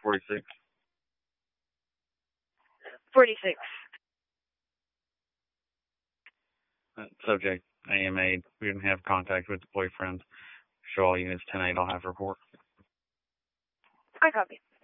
46. 46. Subject, AMA. We didn't have contact with the boyfriend. Show all units 10-8. I'll have report. I copy.